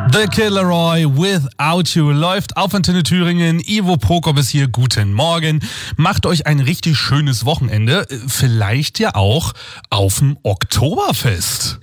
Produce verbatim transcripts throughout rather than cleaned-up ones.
The Killeroy, Without You, läuft auf Antenne Thüringen. Ivo Prokop ist hier. Guten Morgen. Macht euch ein richtig schönes Wochenende. Vielleicht ja auch auf dem Oktoberfest.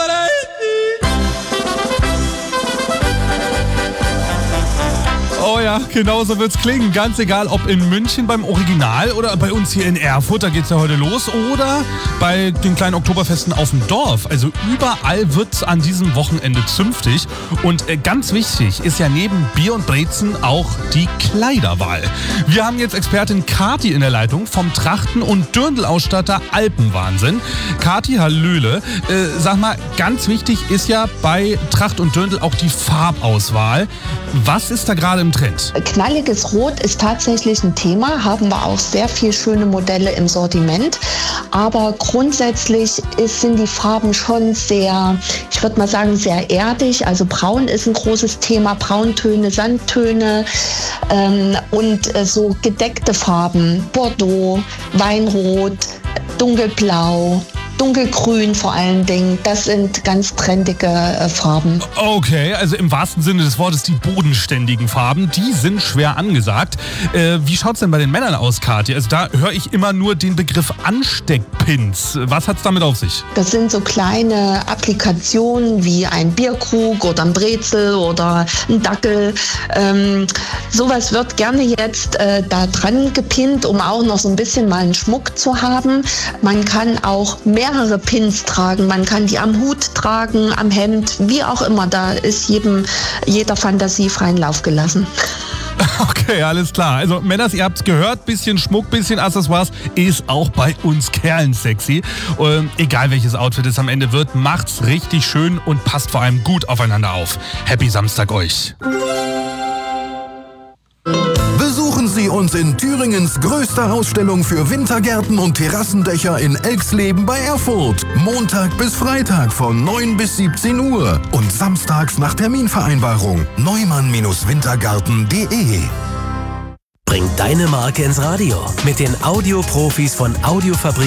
Oh ja, genau so wird's klingen. Ganz egal, ob in München beim Original oder bei uns hier in Erfurt, da geht's ja heute los, oder bei den kleinen Oktoberfesten auf dem Dorf. Also überall wird's an diesem Wochenende zünftig. Und äh, ganz wichtig ist ja neben Bier und Brezen auch die Kleiderwahl. Wir haben jetzt Expertin Kathi in der Leitung vom Trachten- und Dirndl-Ausstatter Alpenwahnsinn. Kathi, hallöle. Äh, sag mal, ganz wichtig ist ja bei Tracht und Dirndl auch die Farbauswahl. Was ist da gerade im Trend? Knalliges Rot ist tatsächlich ein Thema, haben wir auch sehr viele schöne Modelle im Sortiment. Aber grundsätzlich ist, sind die Farben schon sehr, ich würde mal sagen, sehr erdig. Also braun ist ein großes Thema, Brauntöne, Sandtöne ähm, und äh, so gedeckte Farben, Bordeaux, Weinrot, dunkelblau, dunkelgrün vor allen Dingen. Das sind ganz trendige äh, Farben. Okay, also im wahrsten Sinne des Wortes die bodenständigen Farben, die sind schwer angesagt. Äh, wie schaut's denn bei den Männern aus, Kathi? Also da höre ich immer nur den Begriff Ansteckpins. Was hat's damit auf sich? Das sind so kleine Applikationen wie ein Bierkrug oder ein Brezel oder ein Dackel. Ähm, sowas wird gerne jetzt äh, da dran gepinnt, um auch noch so ein bisschen mal einen Schmuck zu haben. Man kann auch mehrere Pins tragen. Man kann die am Hut tragen, am Hemd, wie auch immer. Da ist jedem, jeder Fantasie freien Lauf gelassen. Okay, alles klar. Also Männers, ihr habt's gehört, bisschen Schmuck, bisschen Accessoires ist auch bei uns Kerlen sexy. Und egal welches Outfit es am Ende wird, macht's richtig schön und passt vor allem gut aufeinander auf. Happy Samstag euch. Besuchen Sie uns in Thüringens größter Ausstellung für Wintergärten und Terrassendächer in Elxleben bei Erfurt. Montag bis Freitag von neun bis siebzehn Uhr und samstags nach Terminvereinbarung. neumann Wintergarten punkt de. Bring deine Marke ins Radio mit den Audioprofis von Audiofabrik.